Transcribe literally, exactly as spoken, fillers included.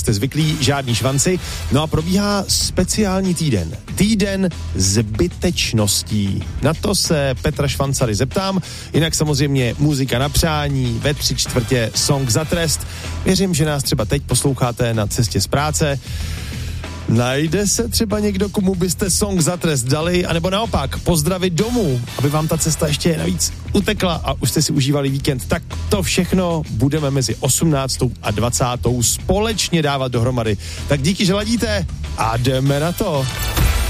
jste zvyklí, žádný švanci. No a probíhá speciální týden. Týden zbytečností. Na to se Petra Švancary zeptám. Jinak samozřejmě muzika na přání, ve tři čtvrtě song za trest. Věřím, že nás třeba teď posloucháte na cestě z práce. Najde se třeba někdo, komu byste song za trest dali, anebo naopak pozdravit domů, aby vám ta cesta ještě navíc utekla a už jste si užívali víkend. Tak to všechno budeme mezi osmnáctou a dvacátou společně dávat dohromady. Tak díky, že ladíte a jdeme na to.